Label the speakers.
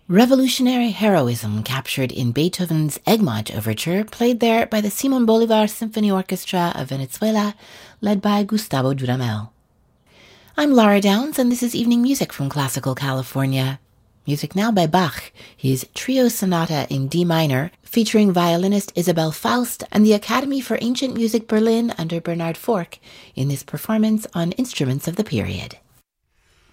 Speaker 1: Revolutionary heroism captured in Beethoven's Egmont Overture, played there by the Simon Bolivar Symphony Orchestra of Venezuela, led by Gustavo Dudamel. I'm Laura Downs, and this is Evening Music from Classical California. Music now by Bach, his Trio Sonata in D minor, featuring violinist Isabel Faust and the Academy for Ancient Music Berlin under Bernard Fork in this performance on Instruments of the Period.